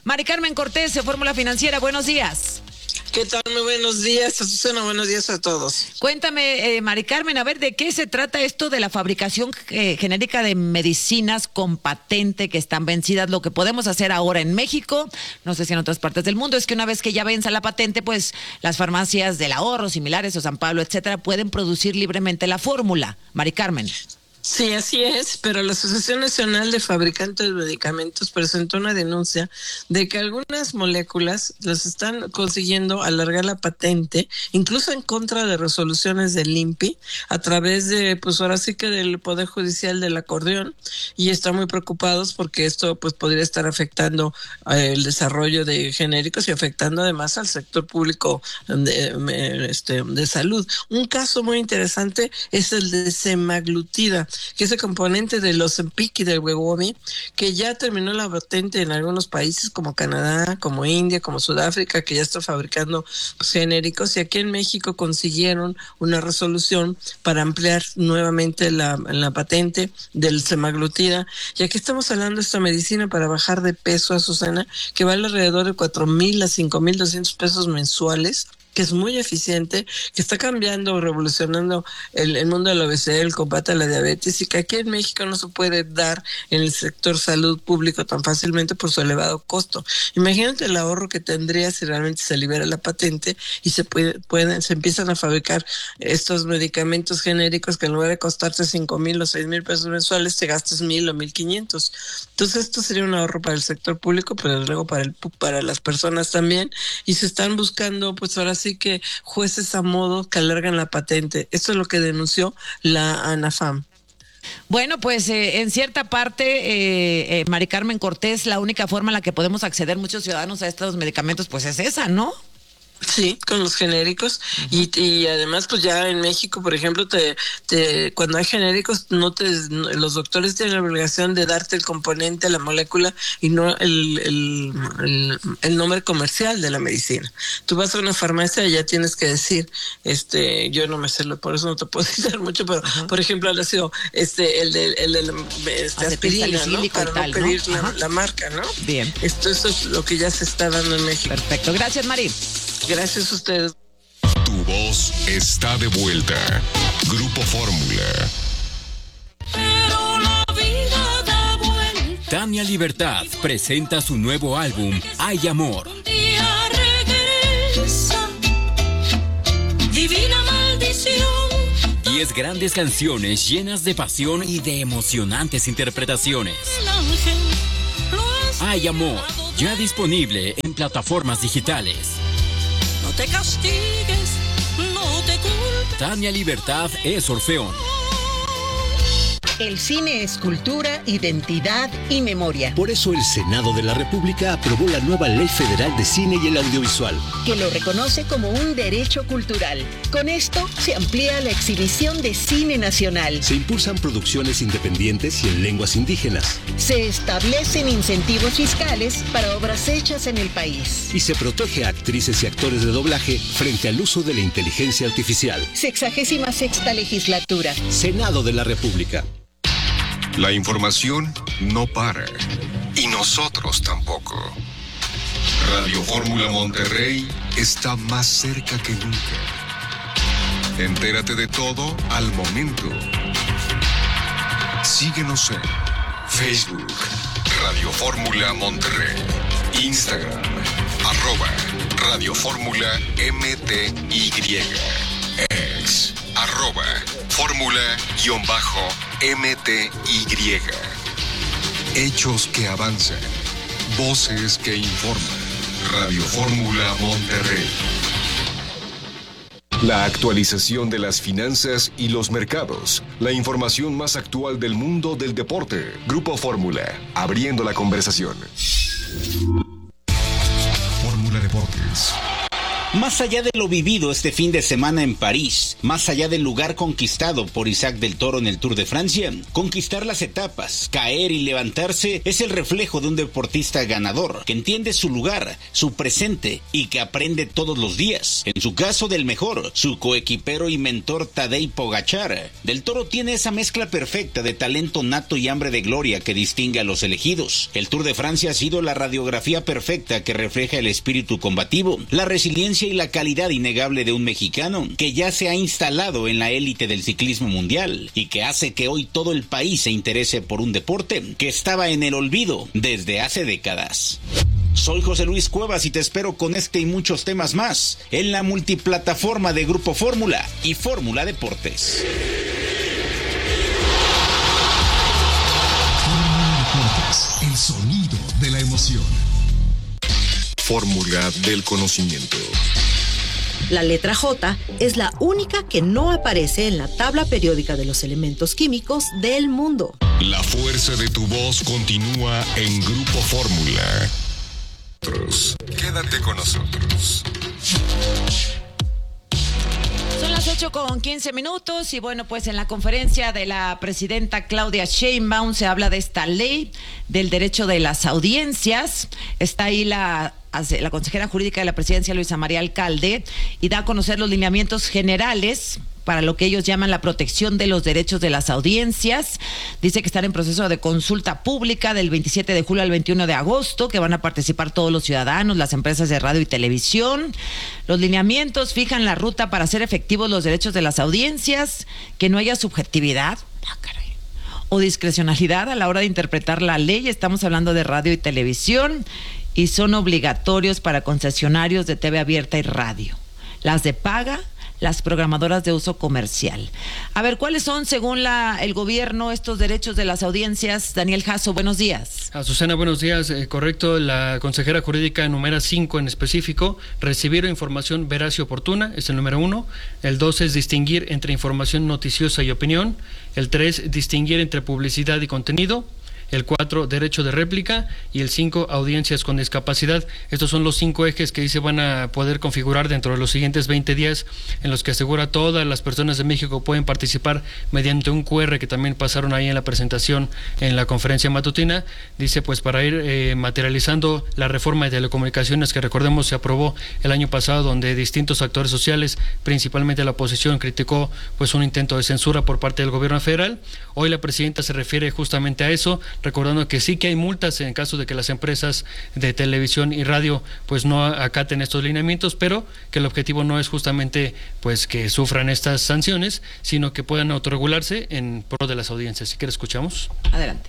Mari Carmen Cortés, de Fórmula Financiera, buenos días. ¿Qué tal? Muy buenos días, Azucena, buenos días a todos. Cuéntame, Mari Carmen, a ver, ¿de qué se trata esto de la fabricación genérica de medicinas con patente que están vencidas? Lo que podemos hacer ahora en México, no sé si en otras partes del mundo, es que una vez que ya venza la patente, pues las farmacias del ahorro, similares o San Pablo, etcétera, pueden producir libremente la fórmula. Mari Carmen. Sí, así es, pero la Asociación Nacional de Fabricantes de Medicamentos presentó una denuncia de que algunas moléculas las están consiguiendo alargar la patente, incluso en contra de resoluciones del INPI, a través de, pues ahora sí que del Poder Judicial del acordeón, y están muy preocupados porque esto pues podría estar afectando el desarrollo de genéricos y afectando además al sector público de salud. Un caso muy interesante es el de semaglutida, que es el componente del Ozempic y del Wegovy, que ya terminó la patente en algunos países como Canadá, como India, como Sudáfrica, que ya está fabricando genéricos, y aquí en México consiguieron una resolución para ampliar nuevamente la patente del semaglutida, y aquí estamos hablando de esta medicina para bajar de peso, Azucena, que vale alrededor de 4,000 a 5,200 pesos mensuales, que es muy eficiente, que está cambiando, revolucionando el mundo de la obesidad, el combate a la diabetes, y que aquí en México no se puede dar en el sector salud público tan fácilmente por su elevado costo. Imagínate el ahorro que tendría si realmente se libera la patente y se empiezan a fabricar estos medicamentos genéricos que en lugar de costarte 5,000 o 6,000 pesos mensuales, te gastas 1,000 o 1,500. Entonces esto sería un ahorro para el sector público, pero luego para las personas también, y se están buscando, pues ahora sí que jueces a modo que alargan la patente. Esto es lo que denunció la ANAFAM. Bueno, pues en cierta parte, Mari Carmen Cortés, la única forma en la que podemos acceder muchos ciudadanos a estos medicamentos, pues es esa, ¿no? Sí, con los genéricos. Uh-huh. y además pues ya en México, por ejemplo, cuando hay genéricos los doctores tienen la obligación de darte el componente, la molécula, y no el nombre comercial de la medicina. Tú vas a una farmacia y ya tienes que decir, yo no me sé, por eso no te puedo citar mucho, pero uh-huh. Por ejemplo ha sido el de aspirina, ¿no? Para no pedir la marca, ¿no? Bien. Eso es lo que ya se está dando en México. Perfecto, gracias, Mari. Gracias a ustedes. Tu voz está de vuelta. Grupo Fórmula. Pero la vida da vuelta. Tania Libertad presenta su nuevo álbum, Hay Amor. Un día regresa, divina maldición. 10 grandes canciones llenas de pasión y de emocionantes interpretaciones. El ángel lo Hay Amor, ya disponible en plataformas digitales. No te castigues, no te culpes. Tania Libertad es Orfeón. El cine es cultura, identidad y memoria. Por eso el Senado de la República aprobó la nueva Ley Federal de Cine y el Audiovisual, que lo reconoce como un derecho cultural. Con esto se amplía la exhibición de cine nacional. Se impulsan producciones independientes y en lenguas indígenas. Se establecen incentivos fiscales para obras hechas en el país. Y se protege a actrices y actores de doblaje frente al uso de la inteligencia artificial. 66ª Legislatura. Senado de la República. La información no para. Y nosotros tampoco. Radio Fórmula Monterrey está más cerca que nunca. Entérate de todo al momento. Síguenos en Facebook, Radio Fórmula Monterrey, Instagram, @Radio Fórmula MTY, X, @Fórmula_MTY. Hechos que avanzan, voces que informan. Radio Fórmula Monterrey. La actualización de las finanzas y los mercados. La información más actual del mundo del deporte. Grupo Fórmula, abriendo la conversación. Fórmula Deportes. Más allá de lo vivido este fin de semana en París, más allá del lugar conquistado por Isaac del Toro en el Tour de Francia, conquistar las etapas, caer y levantarse es el reflejo de un deportista ganador, que entiende su lugar, su presente y que aprende todos los días. En su caso, del mejor, su coequipero y mentor Tadej Pogačar. Del Toro tiene esa mezcla perfecta de talento nato y hambre de gloria que distingue a los elegidos. El Tour de Francia ha sido la radiografía perfecta que refleja el espíritu combativo, la resiliencia y la calidad innegable de un mexicano que ya se ha instalado en la élite del ciclismo mundial y que hace que hoy todo el país se interese por un deporte que estaba en el olvido desde hace décadas. Soy José Luis Cuevas y te espero con este y muchos temas más en la multiplataforma de Grupo Fórmula y Fórmula Deportes. El sonido de la emoción. Fórmula del conocimiento. La letra J es la única que no aparece en la tabla periódica de los elementos químicos del mundo. La fuerza de tu voz continúa en Grupo Fórmula. Quédate con nosotros. Son las 8:15 y bueno, pues en la conferencia de la presidenta Claudia Sheinbaum se habla de esta ley del derecho de las audiencias. Está ahí la consejera jurídica de la presidencia, Luisa María Alcalde, y da a conocer los lineamientos generales para lo que ellos llaman la protección de los derechos de las audiencias. Dice que están en proceso de consulta pública del 27 de julio al 21 de agosto, que van a participar todos los ciudadanos, las empresas de radio y televisión. Los lineamientos fijan la ruta para hacer efectivos los derechos de las audiencias, que no haya subjetividad o discrecionalidad a la hora de interpretar la ley. Estamos hablando de radio y televisión, y son obligatorios para concesionarios de TV abierta y radio, las de paga, las programadoras de uso comercial. A ver, ¿cuáles son, según el gobierno, estos derechos de las audiencias? Daniel Jasso, buenos días. Azucena, buenos días. Correcto, la consejera jurídica enumera 5 en específico. Recibir información veraz y oportuna, es el número 1. El 2 es distinguir entre información noticiosa y opinión. El 3, distinguir entre publicidad y contenido. El 4, derecho de réplica, y el 5, audiencias con discapacidad. Estos son los 5 ejes que dice van a poder configurar dentro de los siguientes 20 días, en los que asegura todas las personas de México pueden participar mediante un QR que también pasaron ahí en la presentación en la conferencia matutina. Dice, pues para ir materializando la reforma de telecomunicaciones que, recordemos, se aprobó el año pasado, donde distintos actores sociales, principalmente la oposición, criticó pues un intento de censura por parte del gobierno federal. Hoy la presidenta se refiere justamente a eso, recordando que sí que hay multas en caso de que las empresas de televisión y radio pues no acaten estos lineamientos, pero que el objetivo no es justamente pues que sufran estas sanciones, sino que puedan autorregularse en pro de las audiencias. Si quieres, escuchamos. Adelante.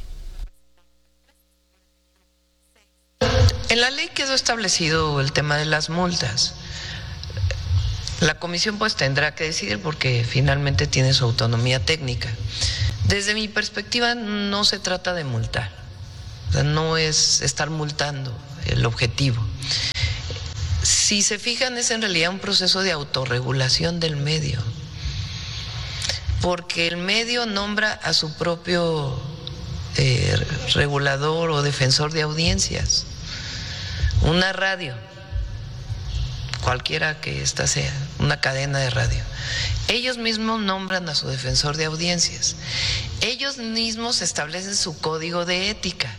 En la ley quedó establecido el tema de las multas. La comisión pues tendrá que decidir, porque finalmente tiene su autonomía técnica. Desde mi perspectiva no se trata de multar, o sea, no es estar multando el objetivo. Si se fijan, es en realidad un proceso de autorregulación del medio, porque el medio nombra a su propio regulador o defensor de audiencias. Una radio, cualquiera que ésta sea, una cadena de radio, ellos mismos nombran a su defensor de audiencias. Ellos mismos establecen su código de ética.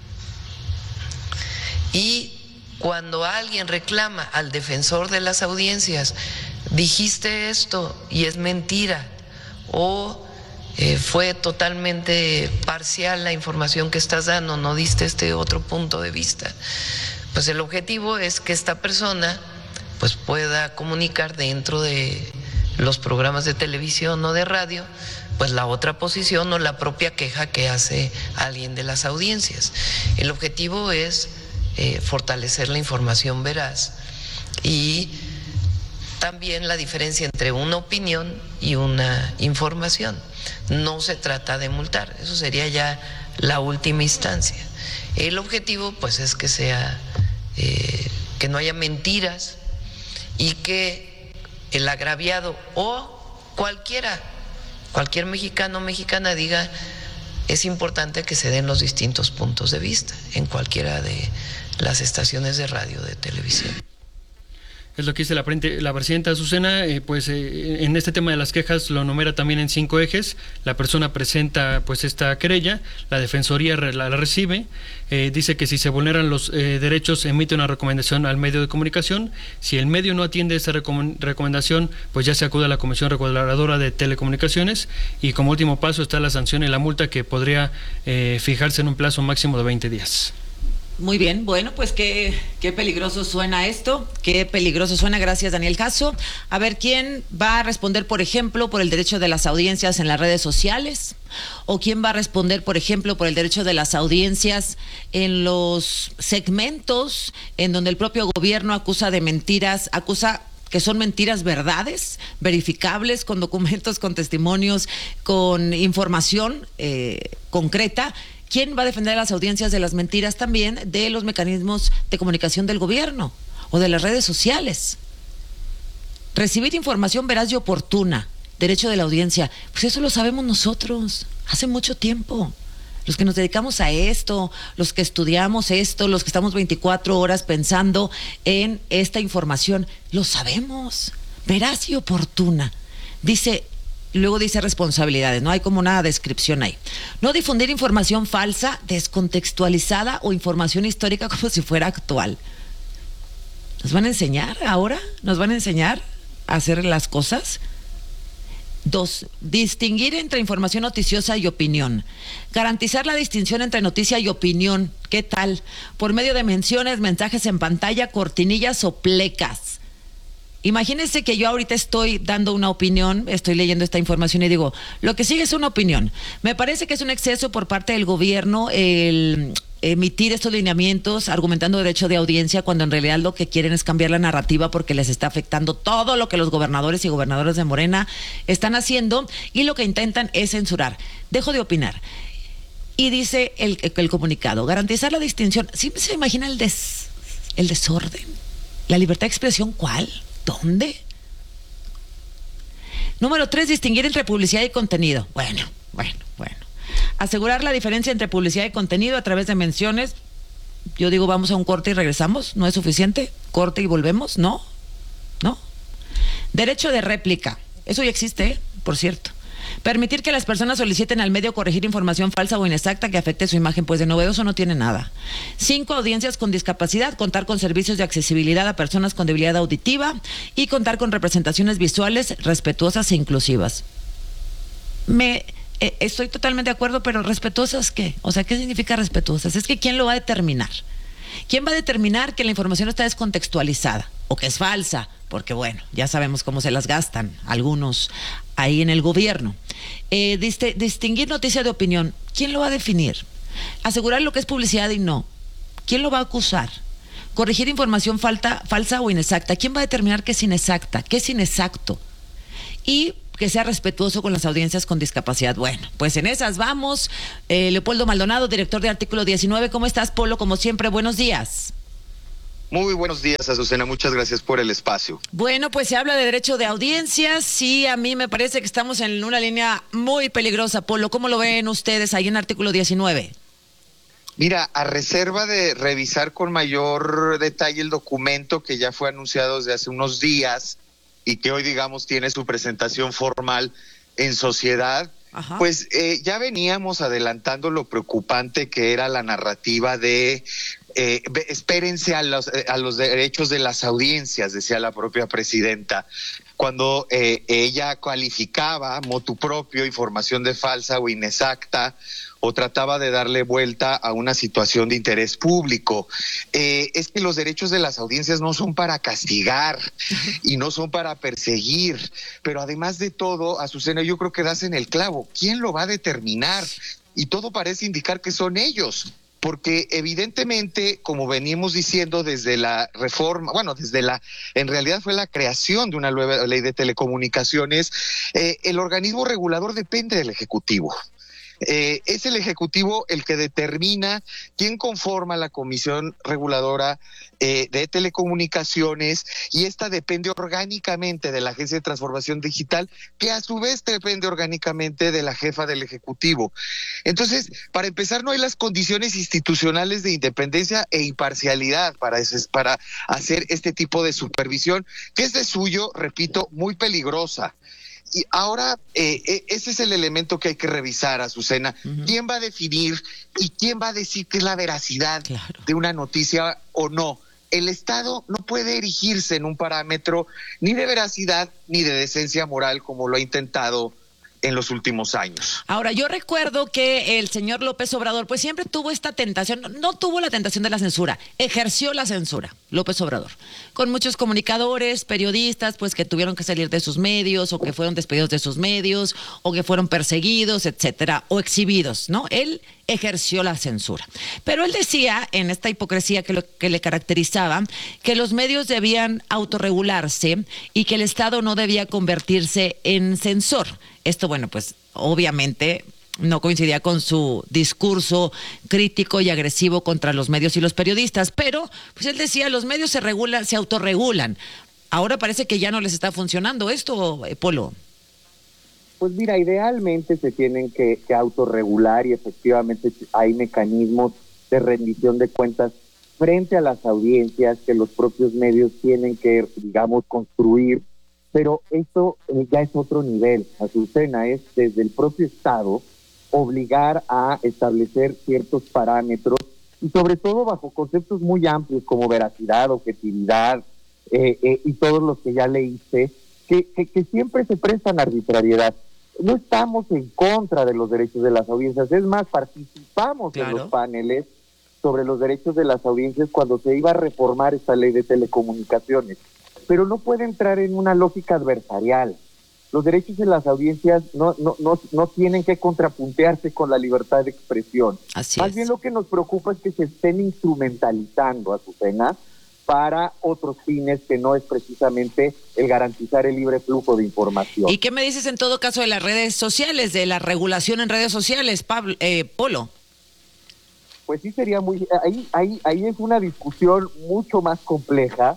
Y cuando alguien reclama al defensor de las audiencias, dijiste esto y es mentira, o fue totalmente parcial la información que estás dando, no diste este otro punto de vista, pues el objetivo es que esta persona pues pueda comunicar dentro de los programas de televisión o de radio pues la otra posición o la propia queja que hace alguien de las audiencias. El objetivo es fortalecer la información veraz y también la diferencia entre una opinión y una información. No se trata de multar, eso sería ya la última instancia. El objetivo pues es que sea que no haya mentiras y que el agraviado o cualquier mexicano o mexicana diga: es importante que se den los distintos puntos de vista en cualquiera de las estaciones de radio o de televisión. Es lo que dice la presidenta Azucena, en este tema de las quejas lo numera también en 5 ejes. La persona presenta pues esta querella, la Defensoría la recibe, dice que si se vulneran los derechos emite una recomendación al medio de comunicación. Si el medio no atiende esa recomendación, pues ya se acude a la Comisión Reguladora de Telecomunicaciones, y como último paso está la sanción y la multa, que podría fijarse en un plazo máximo de 20 días. Muy bien, bueno, pues qué peligroso suena esto, qué peligroso suena. Gracias, Daniel Caso. A ver, ¿quién va a responder, por ejemplo, por el derecho de las audiencias en las redes sociales? ¿O quién va a responder, por ejemplo, por el derecho de las audiencias en los segmentos en donde el propio gobierno acusa de mentiras, que son mentiras verdades, verificables, con documentos, con testimonios, con información concreta? ¿Quién va a defender a las audiencias de las mentiras también de los mecanismos de comunicación del gobierno o de las redes sociales? Recibir información veraz y oportuna, derecho de la audiencia, pues eso lo sabemos nosotros, hace mucho tiempo. Los que nos dedicamos a esto, los que estudiamos esto, los que estamos 24 horas pensando en esta información, lo sabemos, veraz y oportuna. Luego dice responsabilidades, ¿no? Hay como una descripción ahí. No difundir información falsa, descontextualizada o información histórica como si fuera actual. ¿Nos van a enseñar ahora? ¿Nos van a enseñar a hacer las cosas? 2, distinguir entre información noticiosa y opinión. Garantizar la distinción entre noticia y opinión. ¿Qué tal? Por medio de menciones, mensajes en pantalla, cortinillas o plecas. Imagínense que yo ahorita estoy dando una opinión, estoy leyendo esta información y digo, lo que sigue es una opinión. Me parece que es un exceso por parte del gobierno el emitir estos lineamientos argumentando derecho de audiencia, cuando en realidad lo que quieren es cambiar la narrativa, porque les está afectando todo lo que los gobernadores y gobernadoras de Morena están haciendo, y lo que intentan es censurar. Dejo de opinar. Y dice el comunicado, garantizar la distinción. ¿Siempre se imagina el desorden? ¿La libertad de expresión cuál? ¿Dónde? Número 3, distinguir entre publicidad y contenido. Bueno. Asegurar la diferencia entre publicidad y contenido a través de menciones. Yo digo, vamos a un corte y regresamos. ¿No es suficiente? ¿Corte y volvemos? No. Derecho de réplica. Eso ya existe, por cierto. Permitir que las personas soliciten al medio corregir información falsa o inexacta que afecte su imagen, pues de novedoso no tiene nada. 5, audiencias con discapacidad, contar con servicios de accesibilidad a personas con debilidad auditiva y contar con representaciones visuales respetuosas e inclusivas. Estoy totalmente de acuerdo, pero ¿respetuosas qué? O sea, ¿qué significa respetuosas? Es que ¿quién lo va a determinar? ¿Quién va a determinar que la información está descontextualizada o que es falsa? Porque bueno, ya sabemos cómo se las gastan algunos ahí en el gobierno. Distinguir noticia de opinión. ¿Quién lo va a definir? Asegurar lo que es publicidad y no. ¿Quién lo va a acusar? Corregir información falsa o inexacta. ¿Quién va a determinar qué es inexacta? ¿Qué es inexacto? Y que sea respetuoso con las audiencias con discapacidad. Bueno, pues en esas vamos. Leopoldo Maldonado, director de Artículo 19. ¿Cómo estás, Polo? Como siempre, buenos días. Muy buenos días, Azucena. Muchas gracias por el espacio. Bueno, pues se habla de derecho de audiencias. Sí, a mí me parece que estamos en una línea muy peligrosa, Polo. ¿Cómo lo ven ustedes ahí en Artículo 19? Mira, a reserva de revisar con mayor detalle el documento que ya fue anunciado desde hace unos días y que hoy, digamos, tiene su presentación formal en sociedad, ajá, pues ya veníamos adelantando lo preocupante que era la narrativa de espérense a los derechos de las audiencias, decía la propia presidenta, cuando ella calificaba motu propio información de falsa o inexacta, o trataba de darle vuelta a una situación de interés público. Es que los derechos de las audiencias no son para castigar y no son para perseguir, pero además de todo, Azucena, yo creo que das en el clavo. ¿Quién lo va a determinar? Y todo parece indicar que son ellos, porque evidentemente, como venimos diciendo desde la reforma, en realidad fue la creación de una nueva ley de telecomunicaciones, el organismo regulador depende del Ejecutivo. Es el Ejecutivo el que determina quién conforma la Comisión Reguladora de Telecomunicaciones, y esta depende orgánicamente de la Agencia de Transformación Digital, que a su vez depende orgánicamente de la jefa del Ejecutivo. Entonces, para empezar, no hay las condiciones institucionales de independencia e imparcialidad para hacer este tipo de supervisión, que es de suyo, repito, muy peligrosa. Y ahora, ese es el elemento que hay que revisar, Azucena. Uh-huh. ¿Quién va a definir y quién va a decir qué es la veracidad de una noticia o no? El Estado no puede erigirse en un parámetro ni de veracidad ni de decencia moral, como lo ha intentado en los últimos años. Ahora, yo recuerdo que el señor López Obrador pues siempre tuvo esta tentación, no tuvo la tentación de la censura, ejerció la censura, López Obrador, con muchos comunicadores, periodistas, pues que tuvieron que salir de sus medios, o que fueron despedidos de sus medios, o que fueron perseguidos, etcétera, o exhibidos, ¿no? Él ejerció la censura. Pero él decía, en esta hipocresía que le caracterizaba, que los medios debían autorregularse y que el Estado no debía convertirse en censor. Esto, bueno, pues obviamente no coincidía con su discurso crítico y agresivo contra los medios y los periodistas, pero pues él decía, los medios se autorregulan. Ahora parece que ya no les está funcionando esto, Polo. Pues mira, idealmente se tienen que autorregular, y efectivamente hay mecanismos de rendición de cuentas frente a las audiencias que los propios medios tienen que, digamos, construir. Pero esto ya es otro nivel, Azucena, es desde el propio Estado obligar a establecer ciertos parámetros, y sobre todo bajo conceptos muy amplios como veracidad, objetividad, y todos los que ya leíste, que siempre se prestan a arbitrariedad. No estamos en contra de los derechos de las audiencias, es más, participamos en los paneles sobre los derechos de las audiencias cuando se iba a reformar esta ley de telecomunicaciones, pero no puede entrar en una lógica adversarial. Los derechos de las audiencias no tienen que contrapuntearse con la libertad de expresión. Más bien lo que nos preocupa es que se estén instrumentalizando, Azucena, para otros fines que no es precisamente el garantizar el libre flujo de información. ¿Y qué me dices en todo caso de las redes sociales, de la regulación en redes sociales, Polo? Pues sí, sería muy... Ahí es una discusión mucho más compleja,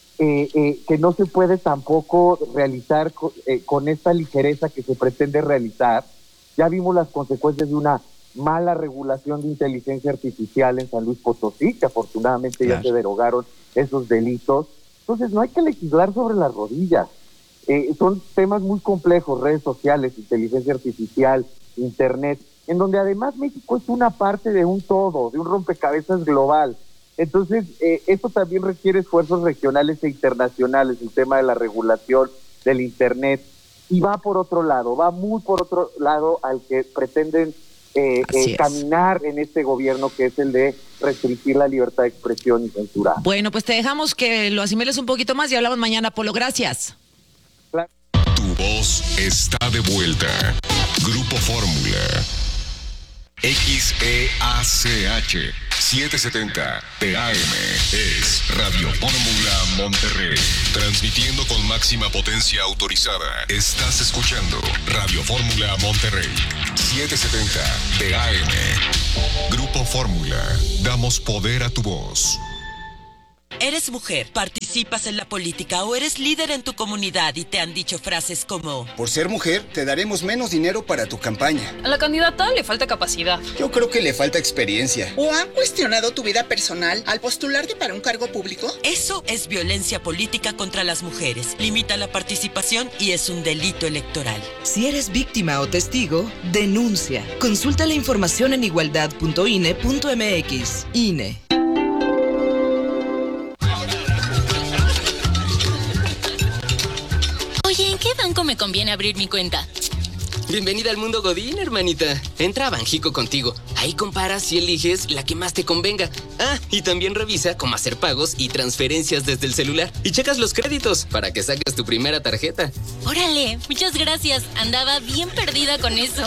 que no se puede tampoco realizar con esta ligereza que se pretende realizar. Ya vimos las consecuencias de una mala regulación de inteligencia artificial en San Luis Potosí, que afortunadamente ya se derogaron esos delitos. Entonces no hay que legislar sobre las rodillas. Son temas muy complejos, redes sociales, inteligencia artificial, internet, en donde además México es una parte de un todo, de un rompecabezas global. Entonces, esto también requiere esfuerzos regionales e internacionales, el tema de la regulación del Internet, y va muy por otro lado al que pretenden caminar en este gobierno, que es el de restringir la libertad de expresión y censurar. Bueno, pues te dejamos que lo asimiles un poquito más y hablamos mañana, Polo. Gracias. Claro. Tu voz está de vuelta. Grupo Fórmula. XEACH 770 TAM es Radio Fórmula Monterrey, transmitiendo con máxima potencia autorizada. Estás escuchando Radio Fórmula Monterrey 770 TAM. Grupo Fórmula, damos poder a tu voz. Eres mujer, participas en la política o eres líder en tu comunidad y te han dicho frases como: por ser mujer, te daremos menos dinero para tu campaña. A la candidata le falta capacidad. Yo creo que le falta experiencia. ¿O han cuestionado tu vida personal al postularte para un cargo público? Eso es violencia política contra las mujeres. Limita la participación y es un delito electoral. Si eres víctima o testigo, denuncia. Consulta la información en igualdad.ine.mx. INE. Oye, ¿en qué banco me conviene abrir mi cuenta? Bienvenida al mundo Godín, hermanita. Entra a Banjico Contigo. Ahí comparas y eliges la que más te convenga. Ah, y también revisa cómo hacer pagos y transferencias desde el celular. Y checas los créditos para que saques tu primera tarjeta. Órale, muchas gracias. Andaba bien perdida con eso.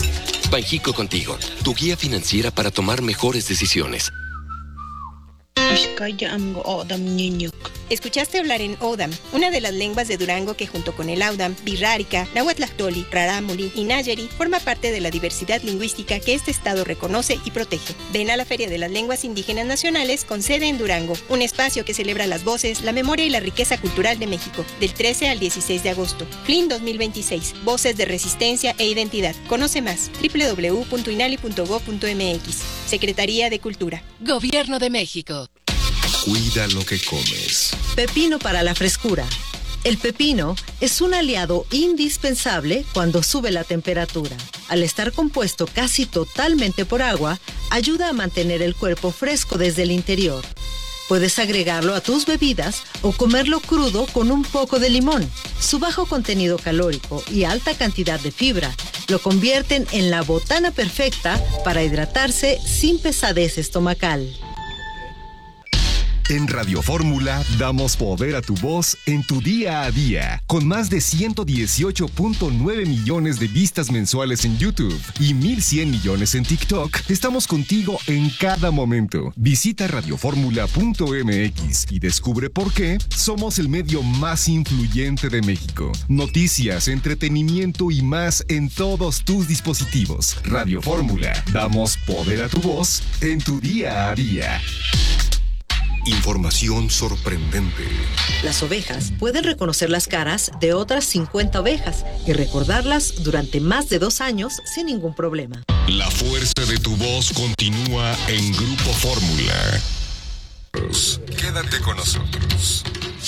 Banjico Contigo, tu guía financiera para tomar mejores decisiones. Escuchaste hablar en Odam, una de las lenguas de Durango que junto con el Audam, Birrárica, Nahuatlactoli, Rarámuri y Nayari forma parte de la diversidad lingüística que este estado reconoce y protege. Ven a la Feria de las Lenguas Indígenas Nacionales con sede en Durango, un espacio que celebra las voces, la memoria y la riqueza cultural de México, del 13 al 16 de agosto. FLIN 2026, Voces de Resistencia e Identidad. Conoce más, www.inali.gov.mx. Secretaría de Cultura. Gobierno de México. Cuida lo que comes. Pepino para la frescura. El pepino es un aliado indispensable cuando sube la temperatura. Al estar compuesto casi totalmente por agua, ayuda a mantener el cuerpo fresco desde el interior. Puedes agregarlo a tus bebidas o comerlo crudo con un poco de limón. Su bajo contenido calórico y alta cantidad de fibra lo convierten en la botana perfecta para hidratarse sin pesadez estomacal. En Radio Fórmula damos poder a tu voz en tu día a día. Con más de 118.9 millones de vistas mensuales en YouTube y 1,100 millones en TikTok, estamos contigo en cada momento. Visita radioformula.mx y descubre por qué somos el medio más influyente de México. Noticias, entretenimiento y más en todos tus dispositivos. Radio Fórmula, damos poder a tu voz en tu día a día. Información sorprendente. Las ovejas pueden reconocer las caras de otras 50 ovejas y recordarlas durante más de 2 años sin ningún problema. La fuerza de tu voz continúa en Grupo Fórmula. Quédate con nosotros.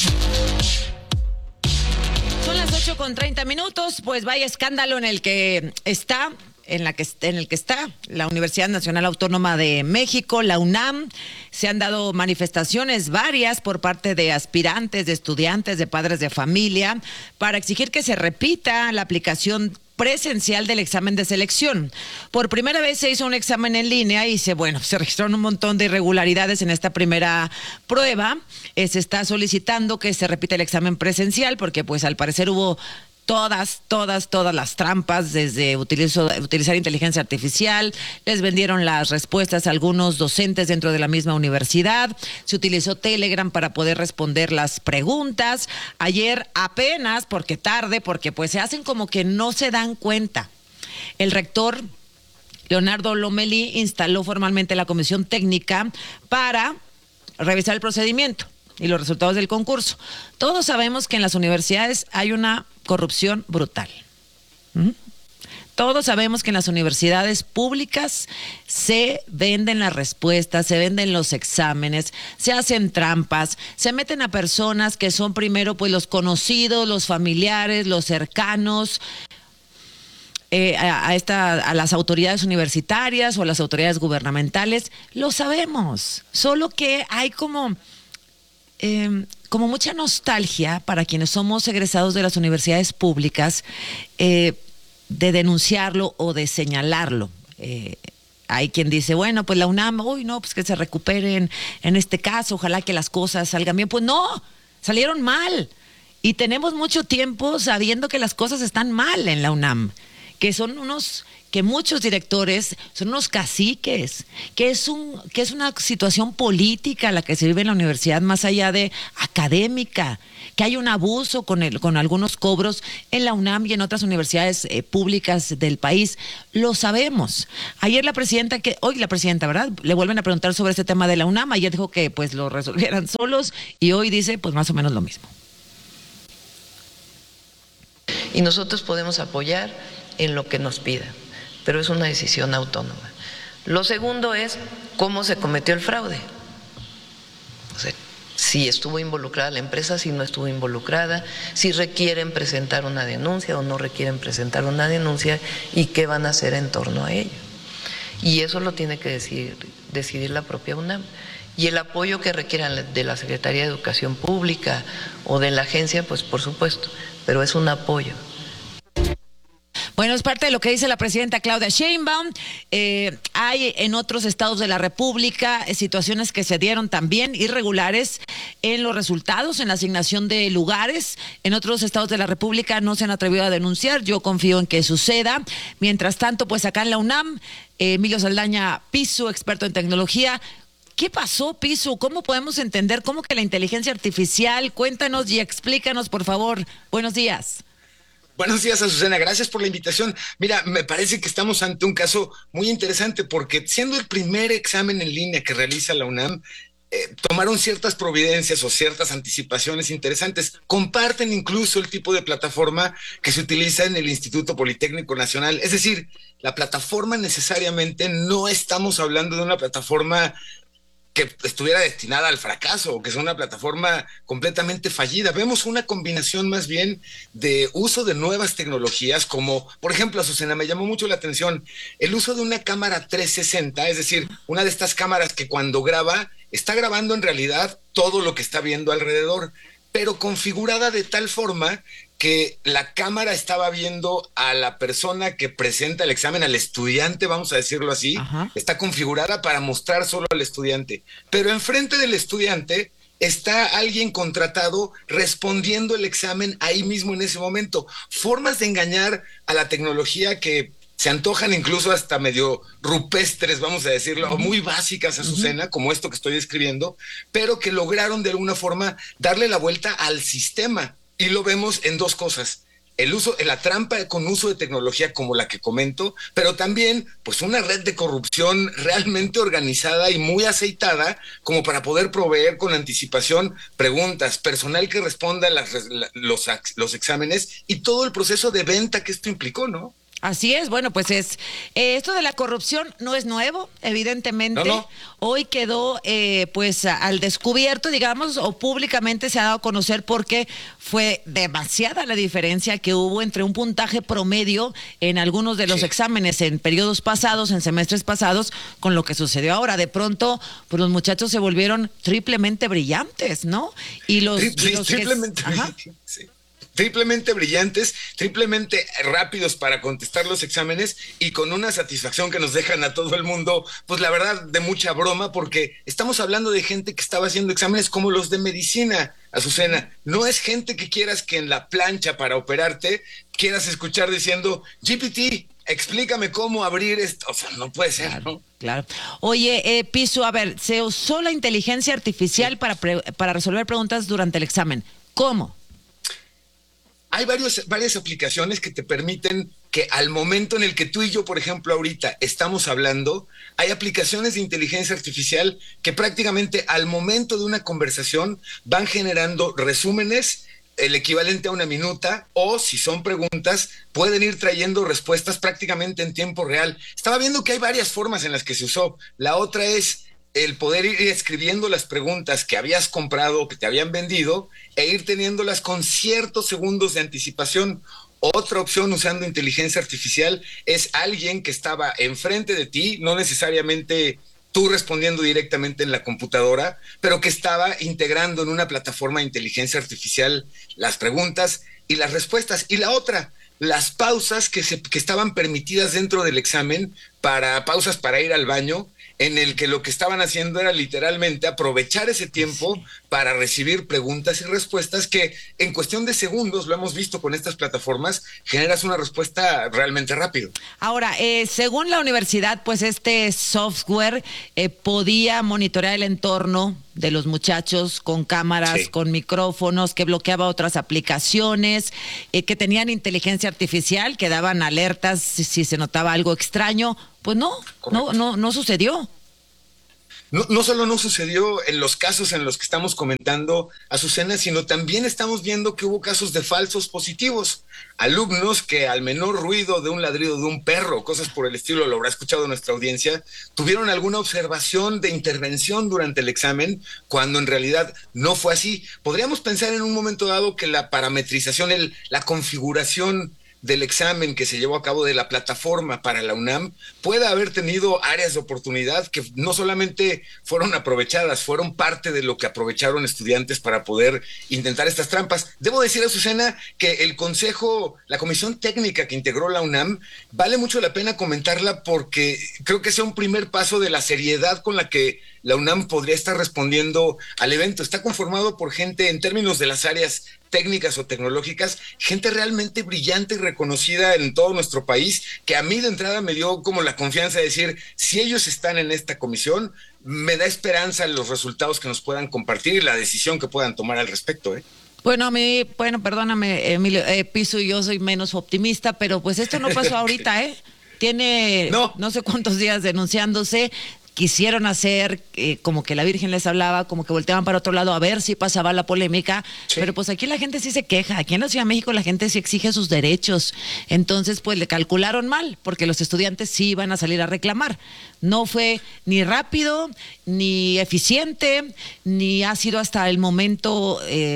Son las 8:30, pues vaya escándalo en el que está la Universidad Nacional Autónoma de México, la UNAM. Se han dado manifestaciones varias por parte de aspirantes, de estudiantes, de padres de familia, para exigir que se repita la aplicación presencial del examen de selección. Por primera vez se hizo un examen en línea y se registraron un montón de irregularidades en esta primera prueba. Se está solicitando que se repita el examen presencial porque pues al parecer hubo todas las trampas, desde utilizar inteligencia artificial, les vendieron las respuestas a algunos docentes dentro de la misma universidad, se utilizó Telegram para poder responder las preguntas. Ayer apenas, porque pues se hacen como que no se dan cuenta. El rector Leonardo Lomelí instaló formalmente la comisión técnica para revisar el procedimiento y los resultados del concurso. Todos sabemos que en las universidades hay una corrupción brutal. Todos sabemos que en las universidades públicas se venden las respuestas, se venden los exámenes, se hacen trampas, se meten a personas que son primero pues los conocidos, los familiares, los cercanos, a las autoridades universitarias o a las autoridades gubernamentales. Lo sabemos, solo que hay como mucha nostalgia para quienes somos egresados de las universidades públicas de denunciarlo o de señalarlo. Hay quien dice, bueno, pues la UNAM, pues que se recuperen en este caso, ojalá que las cosas salgan bien. Pues no, salieron mal. Y tenemos mucho tiempo sabiendo que las cosas están mal en la UNAM, que muchos directores son unos caciques, que es una situación política la que se vive en la universidad más allá de académica, que hay un abuso con algunos cobros en la UNAM y en otras universidades públicas del país. Lo sabemos. Ayer hoy la presidenta, ¿verdad? Le vuelven a preguntar sobre este tema de la UNAM. Ayer dijo que pues lo resolvieran solos y hoy dice pues más o menos lo mismo. Y nosotros podemos apoyar en lo que nos pidan, pero es una decisión autónoma. Lo segundo es cómo se cometió el fraude. O sea, si estuvo involucrada la empresa, si no estuvo involucrada, si requieren presentar una denuncia o no requieren presentar una denuncia y qué van a hacer en torno a ello. Y eso lo tiene que decidir la propia UNAM. Y el apoyo que requieran de la Secretaría de Educación Pública o de la agencia, pues por supuesto, pero es un apoyo. Bueno, es parte de lo que dice la presidenta Claudia Sheinbaum. Hay en otros estados de la República situaciones que se dieron también irregulares en los resultados, en la asignación de lugares. En otros estados de la República no se han atrevido a denunciar. Yo confío en que suceda. Mientras tanto, pues acá en la UNAM, Emilio Saldaña Piso, experto en tecnología, ¿Qué pasó, Pisu? ¿Cómo podemos entender cómo que la inteligencia artificial? Cuéntanos y explícanos, por favor. Buenos días. Buenos días, Azucena. Gracias por la invitación. Mira, me parece que estamos ante un caso muy interesante porque siendo el primer examen en línea que realiza la UNAM, tomaron ciertas providencias o ciertas anticipaciones interesantes. Comparten incluso el tipo de plataforma que se utiliza en el Instituto Politécnico Nacional. Es decir, la plataforma necesariamente no estamos hablando de una plataforma que estuviera destinada al fracaso o que sea una plataforma completamente fallida. Vemos una combinación más bien de uso de nuevas tecnologías como, por ejemplo, Azucena, me llamó mucho la atención el uso de una cámara 360, es decir, una de estas cámaras que cuando graba, está grabando en realidad todo lo que está viendo alrededor, pero configurada de tal forma que la cámara estaba viendo a la persona que presenta el examen, al estudiante, vamos a decirlo así. Ajá. Está configurada para mostrar solo al estudiante, pero enfrente del estudiante está alguien contratado respondiendo el examen ahí mismo en ese momento. Formas de engañar a la tecnología que se antojan incluso hasta medio rupestres, vamos a decirlo, o muy básicas, Azucena, como esto que estoy describiendo, pero que lograron de alguna forma darle la vuelta al sistema. Y lo vemos en dos cosas: el uso, la trampa con uso de tecnología como la que comento, pero también pues una red de corrupción realmente organizada y muy aceitada como para poder proveer con anticipación preguntas, personal que responda los exámenes y todo el proceso de venta que esto implicó, ¿no? Así es, bueno, pues esto de la corrupción no es nuevo, evidentemente. No. Hoy quedó pues al descubierto, digamos, o públicamente se ha dado a conocer porque fue demasiada la diferencia que hubo entre un puntaje promedio en algunos de los exámenes en periodos pasados, en semestres pasados, con lo que sucedió ahora. De pronto, pues los muchachos se volvieron triplemente brillantes, ¿no? Y triplemente brillantes. Sí. Triplemente brillantes, triplemente rápidos para contestar los exámenes y con una satisfacción que nos dejan a todo el mundo, pues la verdad de mucha broma, porque estamos hablando de gente que estaba haciendo exámenes como los de medicina, Azucena. No es gente que quieras que en la plancha para operarte quieras escuchar diciendo GPT, explícame cómo abrir esto. O sea, no puede ser, claro, ¿no? Claro. Oye, Pisu, a ver, se usó la inteligencia artificial para resolver preguntas durante el examen. ¿Cómo? Hay varias aplicaciones que te permiten que al momento en el que tú y yo, por ejemplo, ahorita estamos hablando, hay aplicaciones de inteligencia artificial que prácticamente al momento de una conversación van generando resúmenes, el equivalente a una minuta, o si son preguntas, pueden ir trayendo respuestas prácticamente en tiempo real. Estaba viendo que hay varias formas en las que se usó. La otra es el poder ir escribiendo las preguntas que habías comprado o que te habían vendido e ir teniéndolas con ciertos segundos de anticipación. Otra opción usando inteligencia artificial es alguien que estaba enfrente de ti, no necesariamente tú respondiendo directamente en la computadora, pero que estaba integrando en una plataforma de inteligencia artificial las preguntas y las respuestas. Y la otra, las pausas que estaban permitidas dentro del examen, pausas para ir al baño, en el que lo que estaban haciendo era literalmente aprovechar ese tiempo para recibir preguntas y respuestas que en cuestión de segundos, lo hemos visto con estas plataformas, generas una respuesta realmente rápido. Ahora, según la universidad, pues este software podía monitorear el entorno de los muchachos con cámaras, con micrófonos, que bloqueaba otras aplicaciones, que tenían inteligencia artificial, que daban alertas si se notaba algo extraño. Pues no sucedió. No solo no sucedió en los casos en los que estamos comentando, Azucena, sino también estamos viendo que hubo casos de falsos positivos. Alumnos que al menor ruido de un ladrido de un perro, cosas por el estilo, lo habrá escuchado nuestra audiencia, tuvieron alguna observación de intervención durante el examen, cuando en realidad no fue así. Podríamos pensar en un momento dado que la parametrización, la configuración del examen que se llevó a cabo de la plataforma para la UNAM pueda haber tenido áreas de oportunidad que no solamente fueron aprovechadas, fueron parte de lo que aprovecharon estudiantes para poder intentar estas trampas. Debo decir, Azucena, que el consejo, la comisión técnica que integró la UNAM, vale mucho la pena comentarla porque creo que es un primer paso de la seriedad con la que la UNAM podría estar respondiendo al evento. Está conformado por gente, en términos de las áreas técnicas o tecnológicas, gente realmente brillante y reconocida en todo nuestro país, que a mí de entrada me dio como la confianza de decir, si ellos están en esta comisión, me da esperanza los resultados que nos puedan compartir y la decisión que puedan tomar al respecto, ¿eh? Bueno, perdóname, Emilio, Piso y yo soy menos optimista, pero pues esto no pasó ahorita, ¿eh? Tiene no sé cuántos días denunciándose. Quisieron hacer como que la Virgen les hablaba, como que volteaban para otro lado a ver si pasaba la polémica, pero pues aquí la gente sí se queja, aquí en la Ciudad de México la gente sí exige sus derechos, entonces pues le calcularon mal, porque los estudiantes sí iban a salir a reclamar. No fue ni rápido, ni eficiente, ni ha sido hasta el momento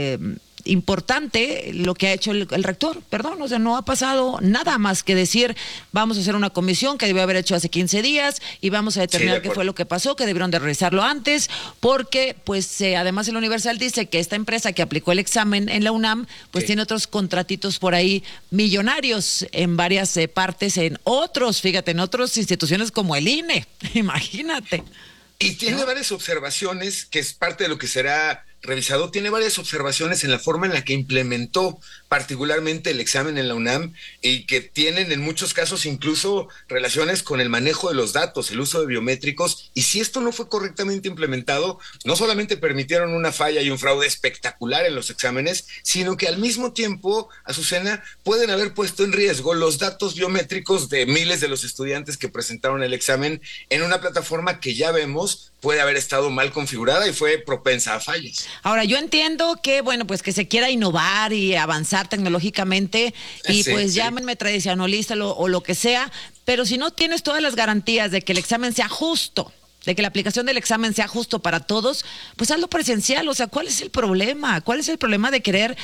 importante lo que ha hecho el rector, o sea, no ha pasado nada más que decir, vamos a hacer una comisión que debió haber hecho hace 15 días y vamos a determinar qué fue lo que pasó, que debieron de revisarlo antes, porque pues además el Universal dice que esta empresa que aplicó el examen en la UNAM, pues tiene otros contratitos por ahí millonarios en varias partes, en otras instituciones como el INE, imagínate. Y tiene varias observaciones, que es parte de lo que será revisado, tiene varias observaciones en la forma en la que implementó particularmente el examen en la UNAM y que tienen en muchos casos incluso relaciones con el manejo de los datos, el uso de biométricos, y si esto no fue correctamente implementado, no solamente permitieron una falla y un fraude espectacular en los exámenes, sino que al mismo tiempo, Azucena, pueden haber puesto en riesgo los datos biométricos de miles de los estudiantes que presentaron el examen en una plataforma que ya vemos puede haber estado mal configurada y fue propensa a fallas. Ahora, yo entiendo que, pues que se quiera innovar y avanzar tecnológicamente y llámenme tradicionalista o lo que sea, pero si no tienes todas las garantías de que el examen sea justo, de que la aplicación del examen sea justo para todos, pues hazlo presencial. O sea, ¿cuál es el problema? ¿Cuál es el problema de querer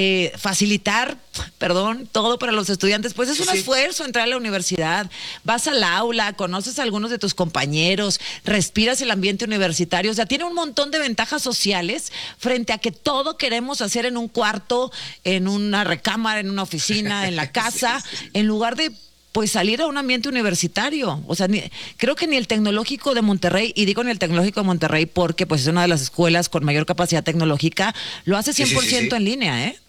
facilitar, todo para los estudiantes? Pues es un esfuerzo entrar a la universidad, vas al aula, conoces a algunos de tus compañeros, respiras el ambiente universitario, o sea, tiene un montón de ventajas sociales frente a que todo queremos hacer en un cuarto, en una recámara, en una oficina, en la casa, en lugar de salir a un ambiente universitario. O sea, creo que ni el Tecnológico de Monterrey, y digo ni el Tecnológico de Monterrey porque pues es una de las escuelas con mayor capacidad tecnológica, lo hace 100% en línea, ¿eh?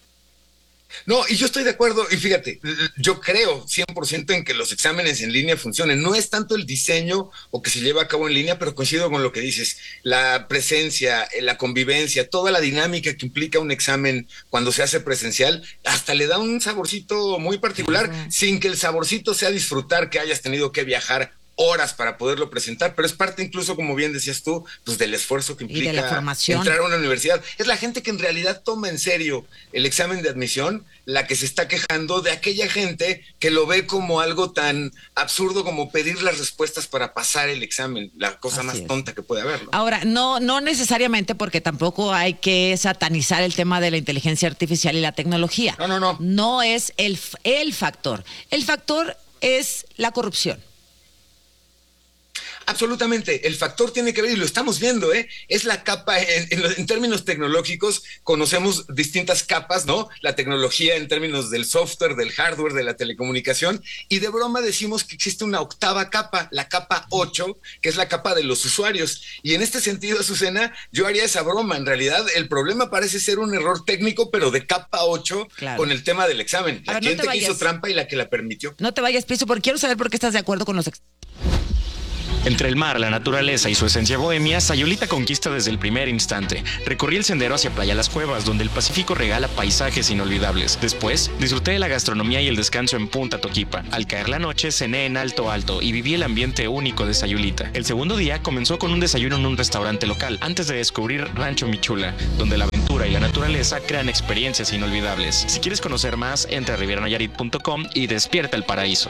No, y yo estoy de acuerdo, y fíjate, yo creo 100% en que los exámenes en línea funcionen. No es tanto el diseño o que se lleva a cabo en línea, pero coincido con lo que dices, la presencia, la convivencia, toda la dinámica que implica un examen cuando se hace presencial, hasta le da un saborcito muy particular, sin que el saborcito sea disfrutar que hayas tenido que viajar horas para poderlo presentar, pero es parte incluso, como bien decías tú, pues del esfuerzo que implica entrar a una universidad. Es la gente que en realidad toma en serio el examen de admisión la que se está quejando de aquella gente que lo ve como algo tan absurdo como pedir las respuestas para pasar el examen, la cosa más tonta que puede haber, ¿no? Ahora, no necesariamente, porque tampoco hay que satanizar el tema de la inteligencia artificial y la tecnología. No. No es el factor. El factor es la corrupción. Absolutamente, el factor tiene que ver, y lo estamos viendo, es la capa, en términos tecnológicos conocemos distintas capas, ¿no? La tecnología en términos del software, del hardware, de la telecomunicación, y de broma decimos que existe una octava capa, la capa 8, que es la capa de los usuarios, y en este sentido, Azucena, yo haría esa broma. En realidad el problema parece ser un error técnico, pero de capa 8, con el tema del examen, la gente que hizo trampa y la que la permitió. No te vayas, Piso, porque quiero saber por qué estás de acuerdo con los Entre el mar, la naturaleza y su esencia bohemia, Sayulita conquista desde el primer instante. Recorrí el sendero hacia Playa Las Cuevas, donde el Pacífico regala paisajes inolvidables. Después, disfruté de la gastronomía y el descanso en Punta Toquipa. Al caer la noche, cené en Alto Alto y viví el ambiente único de Sayulita. El segundo día comenzó con un desayuno en un restaurante local, antes de descubrir Rancho Michula, donde la aventura y la naturaleza crean experiencias inolvidables. Si quieres conocer más, entra a rivieranayarit.com y despierta el paraíso.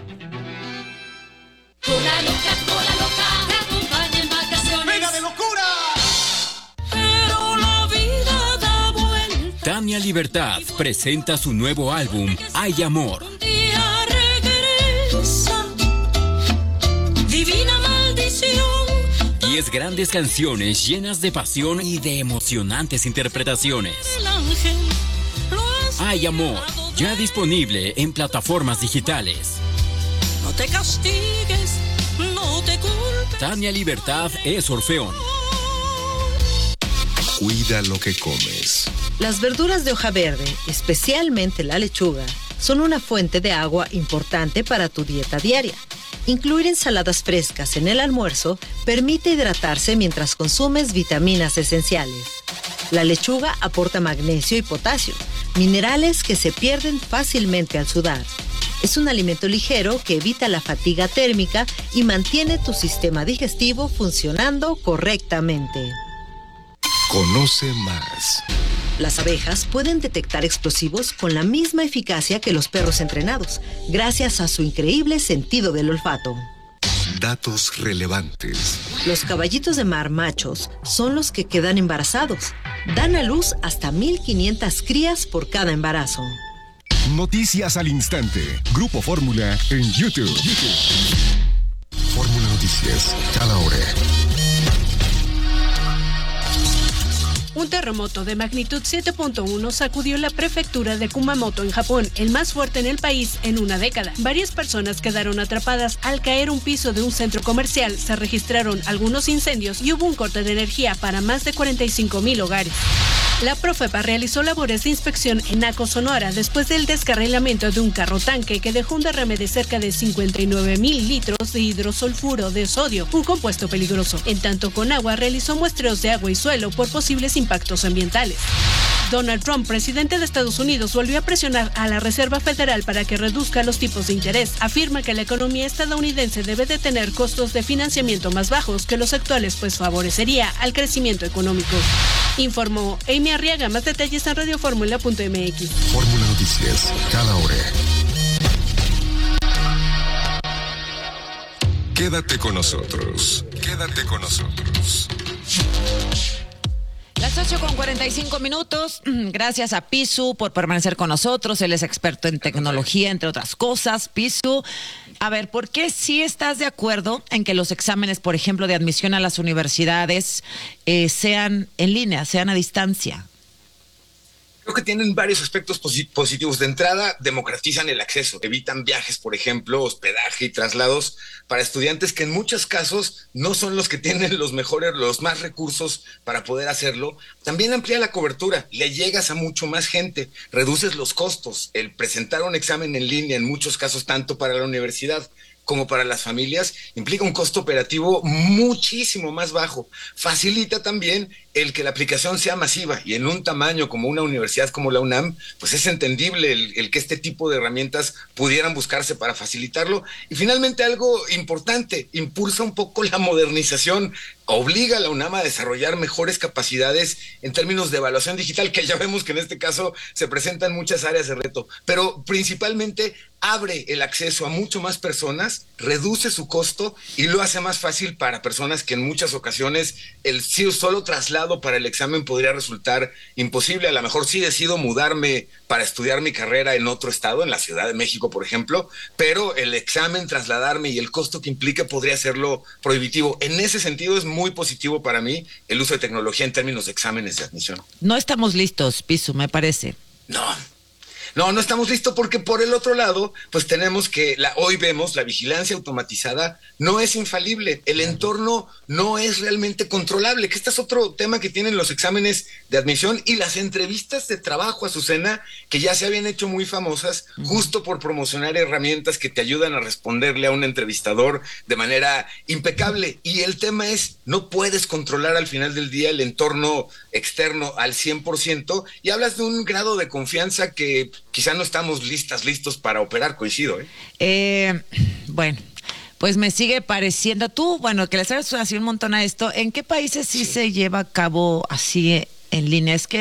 Cola loca, te acompaña en vacaciones. ¡Venga de locura! Pero la vida da vuelta. Tania Libertad presenta su nuevo álbum, Hay Amor. Un día regresa, divina maldición. 10 grandes canciones llenas de pasión y de emocionantes interpretaciones. El ángel Hay Amor, ya disponible en plataformas digitales. No te castigues, no te culpes. Tania Libertad es Orfeón. Cuida lo que comes. Las verduras de hoja verde, especialmente la lechuga, son una fuente de agua importante para tu dieta diaria. Incluir ensaladas frescas en el almuerzo permite hidratarse mientras consumes vitaminas esenciales. La lechuga aporta magnesio y potasio, minerales que se pierden fácilmente al sudar. Es un alimento ligero que evita la fatiga térmica y mantiene tu sistema digestivo funcionando correctamente. Conoce más. Las abejas pueden detectar explosivos con la misma eficacia que los perros entrenados, gracias a su increíble sentido del olfato. Datos relevantes. Los caballitos de mar machos son los que quedan embarazados. Dan a luz hasta 1,500 crías por cada embarazo. Noticias al instante. Grupo Fórmula en YouTube. Fórmula Noticias, cada hora. Un terremoto de magnitud 7.1 sacudió la prefectura de Kumamoto en Japón, el más fuerte en el país en una década. Varias personas quedaron atrapadas al caer un piso de un centro comercial, se registraron algunos incendios y hubo un corte de energía para más de 45,000 hogares. La Profepa realizó labores de inspección en Naco, Sonora, después del descarrilamiento de un carro tanque que dejó un derrame de cerca de 59,000 litros de hidrosulfuro de sodio, un compuesto peligroso. En tanto, Conagua realizó muestreos de agua y suelo por posibles impactos ambientales. Donald Trump, presidente de Estados Unidos, volvió a presionar a la Reserva Federal para que reduzca los tipos de interés. Afirma que la economía estadounidense debe de tener costos de financiamiento más bajos que los actuales, pues favorecería al crecimiento económico. Informó Amy Arriaga. Más detalles en radioformula.mx. Fórmula Noticias, cada hora. Quédate con nosotros. Quédate con nosotros. Las 8:45. Gracias a Pisu por permanecer con nosotros. Él es experto en tecnología, entre otras cosas. Pisu, a ver, ¿por qué sí estás de acuerdo en que los exámenes, por ejemplo, de admisión a las universidades sean en línea, sean a distancia? Creo que tienen varios aspectos positivos. De entrada, democratizan el acceso, evitan viajes, por ejemplo, hospedaje y traslados para estudiantes que en muchos casos no son los que tienen los más recursos para poder hacerlo. También amplía la cobertura, le llegas a mucho más gente, reduces los costos. El presentar un examen en línea, en muchos casos, tanto para la universidad como para las familias, implica un costo operativo muchísimo más bajo. Facilita también el que la aplicación sea masiva, y en un tamaño como una universidad como la UNAM, pues es entendible el que este tipo de herramientas pudieran buscarse para facilitarlo. Y finalmente, algo importante, impulsa un poco la modernización, obliga a la UNAM a desarrollar mejores capacidades en términos de evaluación digital, que ya vemos que en este caso se presentan muchas áreas de reto, pero principalmente abre el acceso a mucho más personas, reduce su costo y lo hace más fácil para personas que en muchas ocasiones el solo traslado para el examen podría resultar imposible. A lo mejor sí decido mudarme para estudiar mi carrera en otro estado, en la Ciudad de México, por ejemplo, pero el examen, trasladarme y el costo que implica podría hacerlo prohibitivo. En ese sentido es muy positivo para mí el uso de tecnología en términos de exámenes de admisión. No estamos listos, Pisu, me parece. No estamos listos, porque por el otro lado, pues tenemos que, hoy vemos, la vigilancia automatizada no es infalible, el entorno no es realmente controlable, que este es otro tema que tienen los exámenes de admisión y las entrevistas de trabajo, Azucena, que ya se habían hecho muy famosas justo por promocionar herramientas que te ayudan a responderle a un entrevistador de manera impecable. Y el tema es, no puedes controlar al final del día el entorno externo al 100%, y hablas de un grado de confianza que quizá no estamos listos para operar, coincido. Bueno, pues me sigue pareciendo, tú, bueno, que le sabes así un montón a esto, ¿en qué países sí se lleva a cabo así en línea? Es que